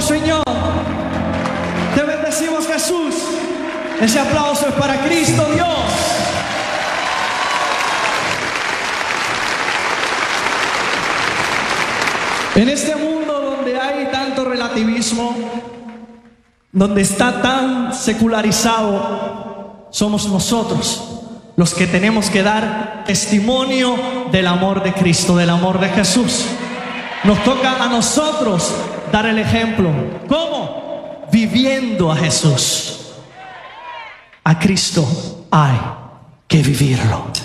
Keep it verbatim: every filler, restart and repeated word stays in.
Señor. Te bendecimos, Jesús. Ese aplauso es para Cristo Dios. En este mundo donde hay tanto relativismo, donde está tan secularizado, somos nosotros los que tenemos que dar testimonio del amor de Cristo, del amor de Jesús. Nos toca a nosotros dar el ejemplo. ¿Cómo? Viviendo a Jesús. A Cristo hay que vivirlo.